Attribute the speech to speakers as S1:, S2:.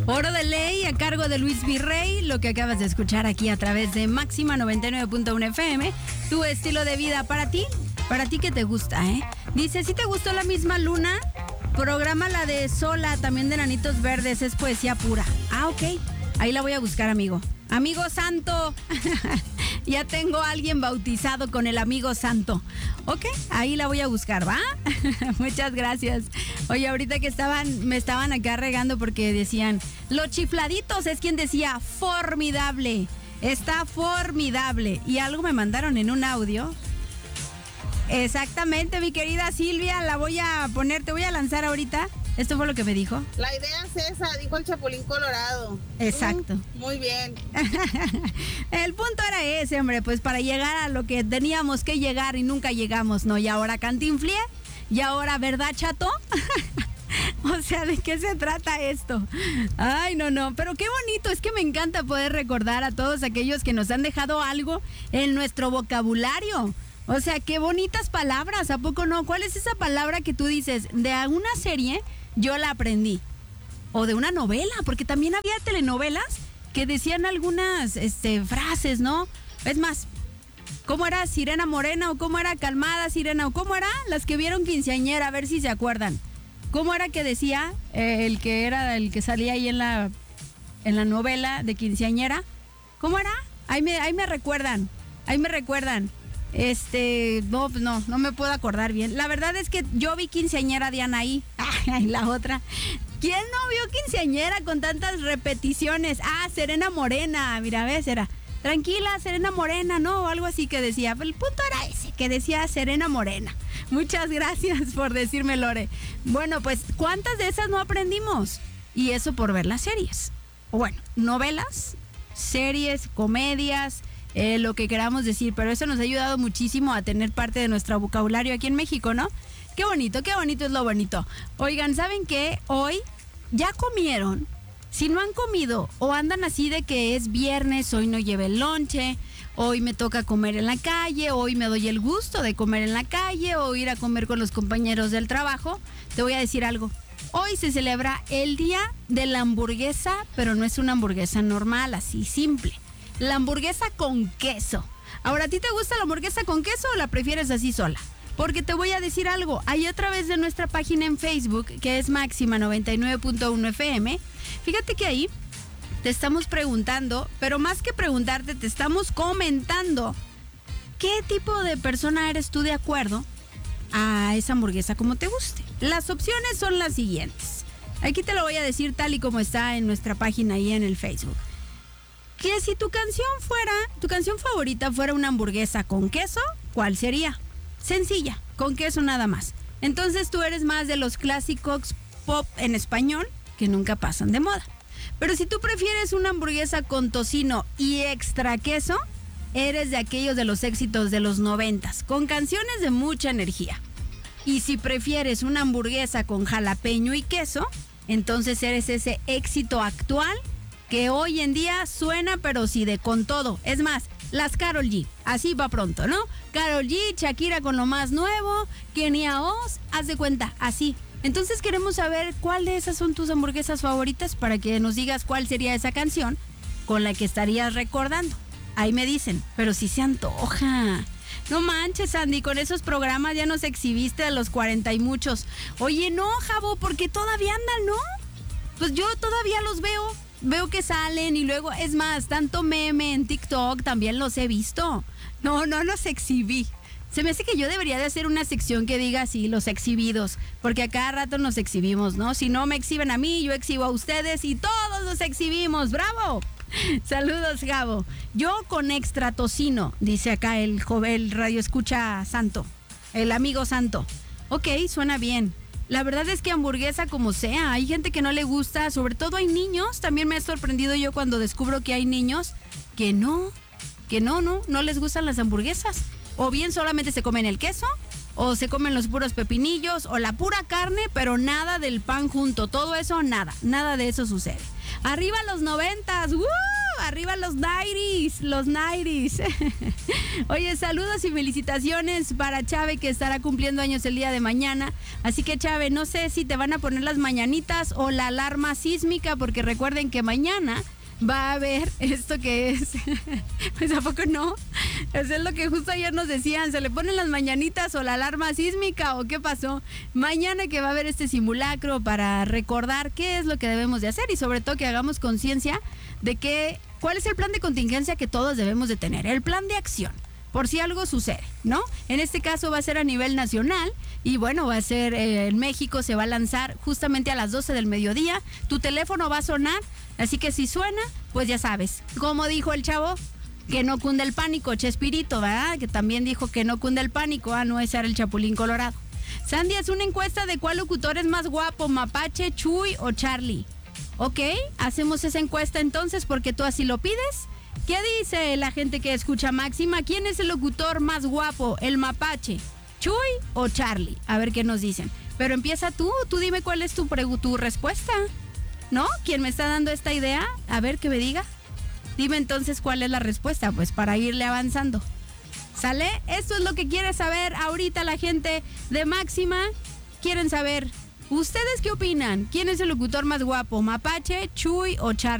S1: Oro de Ley a cargo de Luis Virrey, lo que acabas de escuchar aquí a través de Máxima 99.1 FM, tu estilo de vida para ti que te gusta, ¿eh? Dice, si te gustó La Misma Luna, programa la de Sola, también de Nanitos Verdes, es poesía pura. Ah, ok, ahí la voy a buscar, amigo. Amigo Santo, ya tengo a alguien bautizado con el amigo Santo. Ok, ahí la voy a buscar, ¿va? Muchas gracias. Oye, ahorita que me estaban acá regando porque decían, los chifladitos, es quien decía, formidable, está formidable. Y algo me mandaron en un audio. Exactamente, mi querida Silvia, la voy a poner, te voy a lanzar ahorita. Esto fue lo que me dijo.
S2: La idea es esa, dijo el Chapulín Colorado.
S1: Exacto.
S2: Muy bien.
S1: El punto era ese, hombre, pues para llegar a lo que teníamos que llegar y nunca llegamos, ¿no? Y ahora Cantinflé, y ahora, ¿verdad, chato? O sea, ¿de qué se trata esto? Ay, no, pero qué bonito, es que me encanta poder recordar a todos aquellos que nos han dejado algo en nuestro vocabulario. O sea, qué bonitas palabras, ¿a poco no? ¿Cuál es esa palabra que tú dices? De alguna serie yo la aprendí. O de una novela, porque también había telenovelas que decían algunas frases, ¿no? Es más, ¿cómo era Sirena Morena? ¿O cómo era Calmada Sirena? ¿O cómo era las que vieron Quinceañera? A ver si se acuerdan. ¿Cómo era que decía el que salía ahí en la novela de Quinceañera? ¿Cómo era? Ahí me recuerdan. No me puedo acordar bien. La verdad es que yo vi Quinceañera de Anaí. Ay, la otra. ¿Quién no vio Quinceañera con tantas repeticiones? Ah, Serena Morena. Mira, ves, era tranquila, Serena Morena, ¿no? O algo así que decía. El punto era ese, que decía Serena Morena. Muchas gracias por decirme, Lore. Bueno, pues, ¿cuántas de esas no aprendimos? Y eso por ver las series. O bueno, novelas, series, comedias, lo que queramos decir, pero eso nos ha ayudado muchísimo a tener parte de nuestro vocabulario aquí en México, ¿no? Qué bonito es lo bonito. Oigan, ¿saben qué? Hoy ya comieron. Si no han comido o andan así de que es viernes, hoy no llevé el lonche, hoy me toca comer en la calle, hoy me doy el gusto de comer en la calle o ir a comer con los compañeros del trabajo, te voy a decir algo. Hoy se celebra el día de la hamburguesa, pero no es una hamburguesa normal, así simple. La hamburguesa con queso. Ahora, ¿a ti te gusta la hamburguesa con queso o la prefieres así sola? Porque te voy a decir algo. Ahí a través de nuestra página en Facebook, que es Máxima 99.1 FM, fíjate que ahí te estamos preguntando, pero más que preguntarte, te estamos comentando qué tipo de persona eres tú de acuerdo a esa hamburguesa como te guste. Las opciones son las siguientes. Aquí te lo voy a decir tal y como está en nuestra página ahí en el Facebook. Que si tu canción favorita fuera una hamburguesa con queso, ¿cuál sería? Sencilla, con queso nada más. Entonces tú eres más de los clásicos pop en español que nunca pasan de moda. Pero si tú prefieres una hamburguesa con tocino y extra queso, eres de aquellos de los éxitos de los 90s, con canciones de mucha energía. Y si prefieres una hamburguesa con jalapeño y queso, entonces eres ese éxito actual que hoy en día suena, pero sí de con todo. Es más, las Karol G, así va pronto, ¿no? Karol G, Shakira con lo más nuevo, Kenia Oz, haz de cuenta, así. Entonces queremos saber cuál de esas son tus hamburguesas favoritas para que nos digas cuál sería esa canción con la que estarías recordando. Ahí me dicen, pero sí se antoja. No manches, Andy, con esos programas ya nos exhibiste a los 40 y muchos. Oye, no, Jabo, porque todavía andan, ¿no? Pues yo todavía los veo que salen y luego, es más, tanto meme en TikTok también los he visto. No los exhibí. Se me hace que yo debería de hacer una sección que diga así, los exhibidos, porque a cada rato nos exhibimos, ¿no? Si no me exhiben a mí, yo exhibo a ustedes y todos los exhibimos. ¡Bravo! Saludos, Gabo. Yo con extra tocino, dice acá el joven radio escucha Santo, el amigo Santo. Ok, suena bien. La verdad es que hamburguesa como sea, hay gente que no le gusta, sobre todo hay niños. También me he sorprendido yo cuando descubro que hay niños que no les gustan las hamburguesas. O bien solamente se comen el queso, o se comen los puros pepinillos, o la pura carne, pero nada del pan junto. Todo eso, nada de eso sucede. ¡Arriba los 90s! ¡Woo! Arriba los 90s, los 90s. Oye, saludos y felicitaciones para Chave, que estará cumpliendo años el día de mañana. Así que, Chave, no sé si te van a poner las mañanitas o la alarma sísmica, porque recuerden que mañana va a haber esto que es, pues ¿a poco no? Eso es lo que justo ayer nos decían, ¿se le ponen las mañanitas o la alarma sísmica o qué pasó? Mañana que va a haber este simulacro para recordar qué es lo que debemos de hacer y sobre todo que hagamos conciencia de cuál es el plan de contingencia que todos debemos de tener, el plan de acción, por si algo sucede, ¿no? En este caso va a ser a nivel nacional y bueno, va a ser en México, se va a lanzar justamente a las 12 del mediodía, tu teléfono va a sonar, así que si suena, pues ya sabes, como dijo el chavo, que no cunde el pánico, Chespirito, ¿verdad? Que también dijo que no cunde el pánico, no, ese era el Chapulín Colorado. Sandy, es una encuesta de cuál locutor es más guapo, Mapache, Chuy o Charlie. Ok, hacemos esa encuesta entonces porque tú así lo pides. ¿Qué dice la gente que escucha Máxima? ¿Quién es el locutor más guapo? ¿El Mapache, Chuy o Charlie? A ver qué nos dicen. Pero empieza tú dime cuál es tu respuesta, ¿no? ¿Quién me está dando esta idea? A ver, que me diga. Dime entonces cuál es la respuesta, pues para irle avanzando. ¿Sale? Esto es lo que quiere saber ahorita la gente de Máxima. Quieren saber, ¿ustedes qué opinan? ¿Quién es el locutor más guapo? ¿Mapache, Chuy o Charlie?